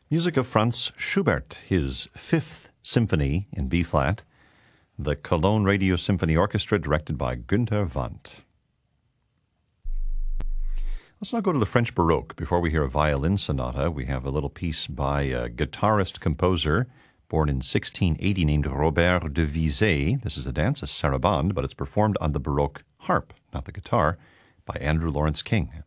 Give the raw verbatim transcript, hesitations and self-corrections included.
Music of Franz Schubert, his Fifth Symphony in B-flat, the Cologne Radio Symphony Orchestra, directed by Günther Wandt. Let's now go to the French Baroque. Before we hear a violin sonata, we have a little piece by a guitarist-composer born in sixteen eighty named Robert de Vizet. This is a dance, a sarabande, but it's performed on the Baroque harp, not the guitar, by Andrew Lawrence King.